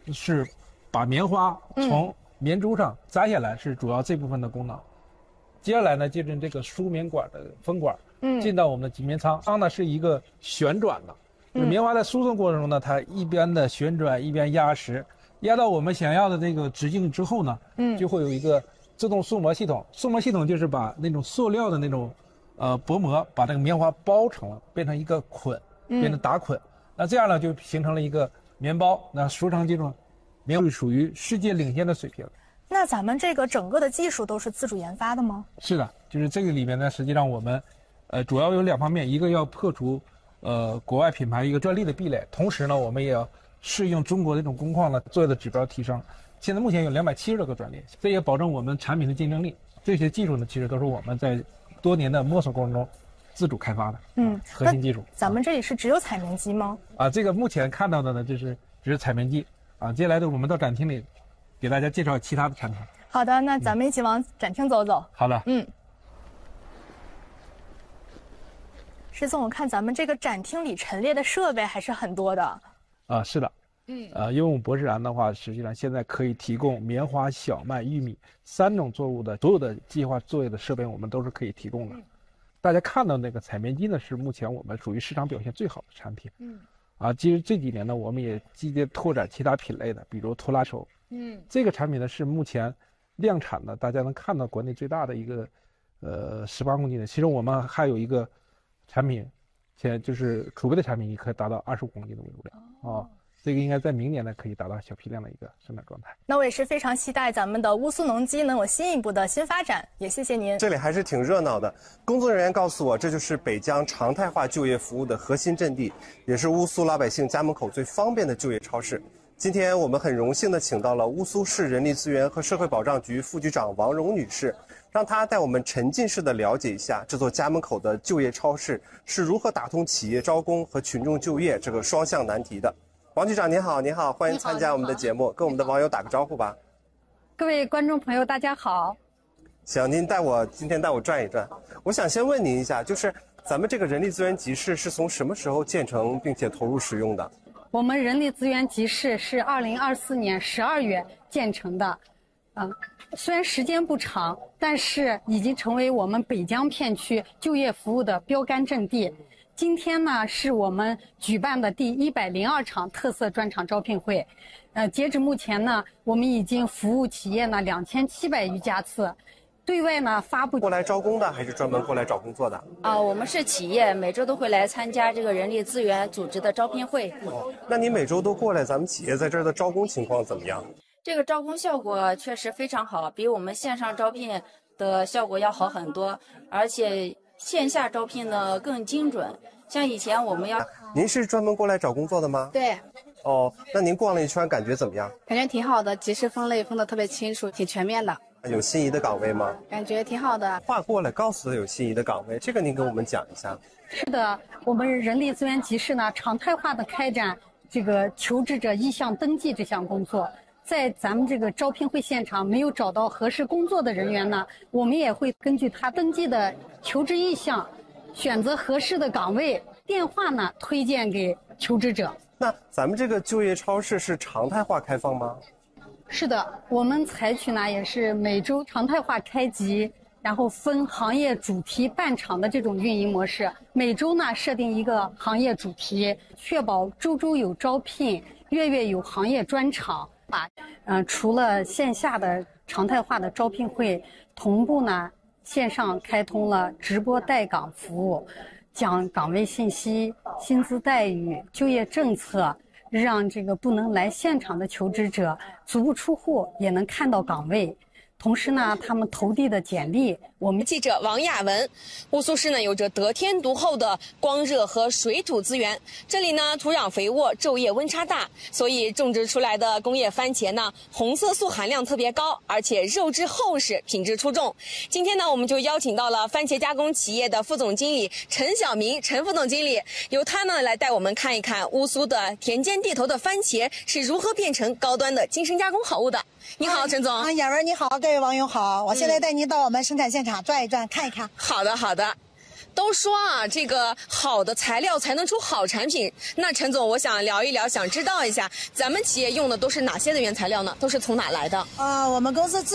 是把棉花从棉株上摘下来，是主要这部分的功能。接下来呢，就是这个输棉管的分管，进到我们的集棉仓。仓呢是一个旋转的，就是棉花在输送过程中呢，它一边的旋转一边压实，压到我们想要的这个直径之后呢，就会有一个自动塑膜系统。塑膜系统就是把那种塑料的那种薄膜，把这个棉花包成了，变成一个捆，变成打捆。那这样呢，就形成了一个棉包。那熟成这种棉花属于世界领先的水平。 那咱们这个整个的技术都是自主研发的吗？ 是的，就是这个里面呢，实际上我们，主要有2方面，一个要破除国外品牌一个专利的壁垒，同时呢，我们也要适应中国这种工况呢，做的指标提升。现在目前有270多个专利，这也保证我们产品的竞争力。这些技术呢，其实都是我们在多年的摸索过程中自主开发的，核心技术。 咱们这里是只有采棉机吗？ 这个目前看到的呢，就是只是采棉机啊。接下来的我们到展厅里，给大家介绍其他的产品。 好的，那咱们一起往展厅走走。 好的。 石总，我看咱们这个展厅里陈列的设备还是很多的。 是的。因为我们博士然的话，实际上现在可以提供棉花、小麦、玉米3种作物的所有的计划作业的设备，我们都是可以提供的。大家看到那个采棉机呢，是目前我们属于市场表现最好的产品。其实这几年呢，我们也积极拓展其他品类的，比如拖拉手。这个产品呢是目前量产的，大家能看到国内最大的一个18公斤的。其实我们还有一个产品，就是储备的产品，也可以达到25公斤的维度量这个应该在明年呢可以达到小批量的一个生产状态。 那我也是非常期待咱们的乌苏农机能有进一步的新发展，也谢谢您。 这里还是挺热闹的，工作人员告诉我，这就是北疆常态化就业服务的核心阵地，也是乌苏老百姓家门口最方便的就业超市。今天我们很荣幸地请到了乌苏市人力资源和社会保障局副局长王蓉女士，让她带我们沉浸式地了解一下这座家门口的就业超市是如何打通企业招工和群众就业这个双向难题的。王局长您好，您好，欢迎参加我们的节目，跟我们的网友打个招呼吧。 各位观众朋友，大家好。 行，您今天带我转一转。我想先问您一下，就是咱们这个人力资源集市是从什么时候建成并且投入使用的？ 我们人力资源集市是2024年12月建成的，虽然时间不长，但是已经成为我们北疆片区就业服务的标杆阵地。今天呢，是我们举办的第102场特色专场招聘会，截止目前呢，我们已经服务企业呢2700余家次，对外呢发布。 过来招工的还是专门过来找工作的？ 我们是企业，每周都会来参加这个人力资源组织的招聘会。 那你每周都过来，咱们企业在这儿的招工情况怎么样？ 这个招工效果确实非常好，比我们线上招聘的效果要好很多，而且线下招聘呢更精准。像以前我们要， 您是专门过来找工作的吗？ 对。 那您逛了一圈，感觉怎么样？ 感觉挺好的，及时分类分得特别清楚，挺全面的。 有心仪的岗位吗？ 感觉挺好的。 话过来告诉他有心仪的岗位，这个您给我们讲一下。 是的，我们人力资源集市呢常态化的开展这个求职者意向登记这项工作。在咱们这个招聘会现场没有找到合适工作的人员呢，我们也会根据他登记的求职意向，选择合适的岗位，电话呢推荐给求职者。 那咱们这个就业超市是常态化开放吗？ 是的，我们采取呢也是每周常态化开集，然后分行业主题办场的这种运营模式。每周呢设定一个行业主题，确保周周有招聘，月月有行业专场。除了线下的常态化的招聘会，同步呢线上开通了直播带岗服务，讲岗位信息、薪资待遇、就业政策，让这个不能来现场的求职者足不出户也能看到岗位。同时呢，他们投递的简历，我们记者王亚文。乌苏市呢有着得天独厚的光热和水土资源，这里呢土壤肥沃，昼夜温差大，所以种植出来的工业番茄呢红色素含量特别高，而且肉质厚实，品质出众。今天呢，我们就邀请到了番茄加工企业的副总经理陈晓明，陈副总经理，由他呢来带我们看一看乌苏的田间地头的番茄是如何变成高端的精深加工好物的。你好，陈总。 雅文你好，各位网友好，我现在带您到我们生产现场转一转，看一看。 好的，好的。 都说啊，这个好的材料才能出好产品。那陈总，我想聊一聊，想知道一下咱们企业用的都是哪些的原材料呢？都是从哪来的？ 我们公司自